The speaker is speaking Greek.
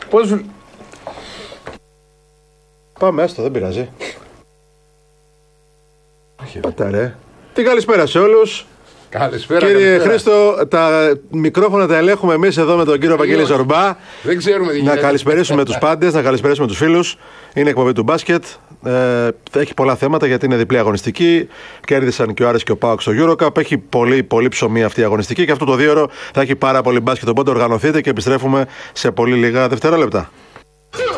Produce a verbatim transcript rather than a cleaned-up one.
Πώς... Πάμε, άστο, δεν πειράζει. Πάτα ρε. Τι καλησπέρα σε όλους. Καλησπέρα, κύριε καλησπέρα. Χρήστο, τα μικρόφωνα τα ελέγχουμε εμείς εδώ με τον κύριο Βαγγέλη Ζορμπά. Δεν ξέρουμε τι Να γίνεται. καλησπερίσουμε τους πάντες, να καλησπερίσουμε τους φίλους. Είναι εκπομπή του μπάσκετ. Ε, έχει πολλά θέματα γιατί είναι διπλή αγωνιστική. Κέρδισαν και ο Άρης και ο ΠΑΟΚ στο EuroCup. Έχει πολύ, πολύ ψωμί αυτή η αγωνιστική και αυτό το δύο ώρο θα έχει πάρα πολύ μπάσκετ. Οπότε οργανωθείτε και επιστρέφουμε σε πολύ λίγα δευτερόλεπτα.